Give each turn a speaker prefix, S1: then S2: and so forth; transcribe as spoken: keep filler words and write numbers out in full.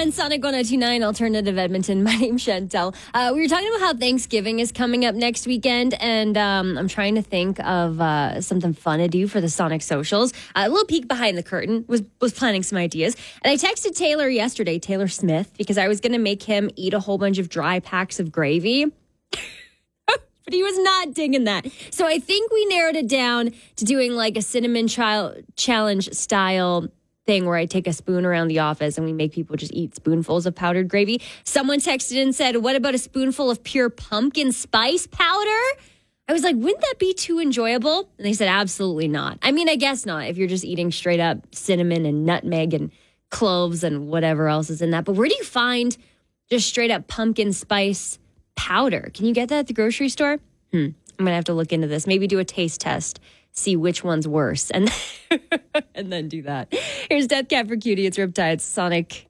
S1: on Sonic one oh two point nine Alternative Edmonton. My name's Chantel. Uh, we were talking about how Thanksgiving is coming up next weekend, and um, I'm trying to think of uh, something fun to do for the Sonic socials. Uh, a little peek behind the curtain, was was planning some ideas. And I texted Taylor yesterday, Taylor Smith, because I was going to make him eat a whole bunch of dry packs of gravy. But he was not digging that. So I think we narrowed it down to doing like a cinnamon child challenge style thing where I take a spoon around the office and we make people just eat spoonfuls of powdered gravy. Someone texted and said, what about a spoonful of pure pumpkin spice powder? I was like, wouldn't that be too enjoyable? And they said, absolutely not. I mean, I guess not if you're just eating straight up cinnamon and nutmeg and cloves and whatever else is in that. But where do you find just straight up pumpkin spice powder? Can you get that at the grocery store? Hmm. I'm going to have to look into this. Maybe do a taste test. See which one's worse, and and then do that. Here's Death Cab for Cutie. It's Riptide. Sonic